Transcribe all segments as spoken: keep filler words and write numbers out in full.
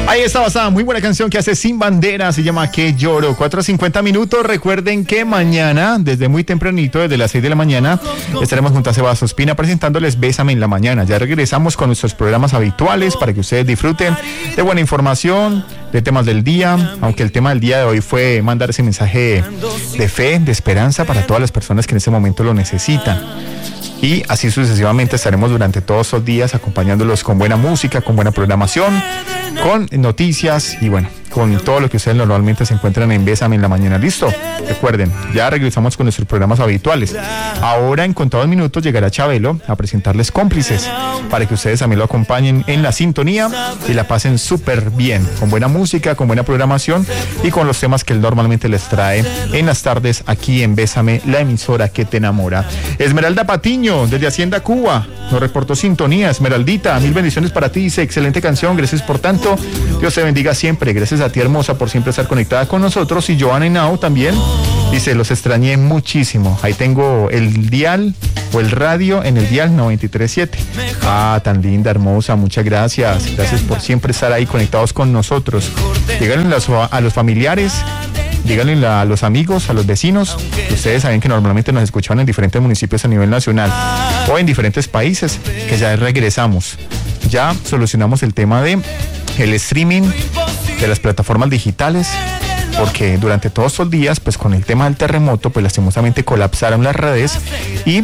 Ahí está basada, muy buena canción que hace Sin Bandera, se llama Que Lloro. cuatro a cincuenta minutos. Recuerden que mañana, desde muy tempranito, desde las seis de la mañana, estaremos junto a Sebas Ospina presentándoles Bésame en la Mañana. Ya regresamos con nuestros programas habituales para que ustedes disfruten de buena información, de temas del día, aunque el tema del día de hoy fue mandar ese mensaje de fe, de esperanza para todas las personas que en ese momento lo necesitan. Y así sucesivamente estaremos durante todos esos días acompañándolos con buena música, con buena programación, con noticias y bueno, con todo lo que ustedes normalmente se encuentran en Bésame en la Mañana. ¿Listo? Recuerden, ya regresamos con nuestros programas habituales. Ahora, en contados minutos, llegará Chabelo a presentarles Cómplices para que ustedes también lo acompañen en la sintonía y la pasen súper bien, con buena música, con buena programación y con los temas que él normalmente les trae en las tardes aquí en Bésame, la emisora que te enamora. Esmeralda Patiño, desde Hacienda Cuba, nos reportó sintonía. Esmeraldita, mil bendiciones para ti, dice, excelente canción, gracias por tanto, Dios te bendiga siempre, gracias a ti, hermosa, por siempre estar conectada con nosotros. Y Joana Henao también dice, los extrañé muchísimo, ahí tengo el dial o el radio en el dial noventa y tres punto siete. Ah, tan linda, hermosa, muchas gracias, gracias por siempre estar ahí conectados con nosotros. Díganle a los familiares, díganle a los amigos, a los vecinos, ustedes saben que normalmente nos escuchan en diferentes municipios a nivel nacional o en diferentes países, que ya regresamos, ya solucionamos el tema de el streaming de las plataformas digitales, porque durante todos estos días, pues con el tema del terremoto, pues lastimosamente colapsaron las redes y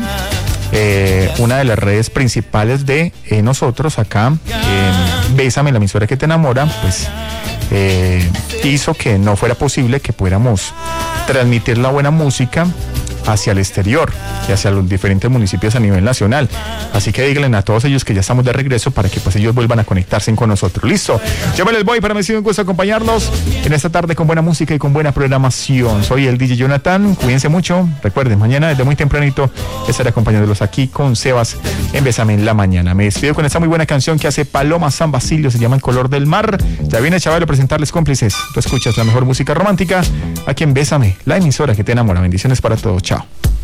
eh, una de las redes principales de eh, nosotros acá, en Bésame, la emisora que te enamora, pues eh, hizo que no fuera posible que pudiéramos transmitir la buena música hacia el exterior y hacia los diferentes municipios a nivel nacional. Así que díganle a todos ellos que ya estamos de regreso para que pues ellos vuelvan a conectarse con nosotros. Listo, yo me les voy, para mí ha sido un gusto acompañarlos en esta tarde con buena música y con buena programación. Soy el D J Jonathan, cuídense mucho, recuerden, mañana desde muy tempranito estaré acompañándolos aquí con Sebas en Bésame en la Mañana. Me despido con esta muy buena canción que hace Paloma San Basilio, se llama El Color del Mar. Ya viene Chabelo a presentarles Cómplices. Tú escuchas la mejor música romántica aquí en Bésame, la emisora que te enamora. Bendiciones para todos, chao.